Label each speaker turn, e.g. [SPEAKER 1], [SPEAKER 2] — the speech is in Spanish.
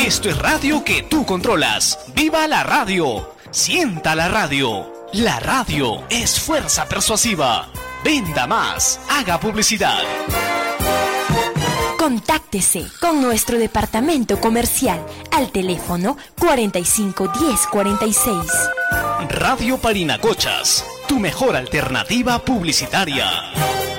[SPEAKER 1] Esto es radio que tú controlas. ¡Viva la radio! Sienta la radio. La radio es fuerza persuasiva. Venda más. Haga publicidad.
[SPEAKER 2] Contáctese con nuestro departamento comercial al teléfono 451046.
[SPEAKER 1] Radio Parinacochas, tu mejor alternativa publicitaria.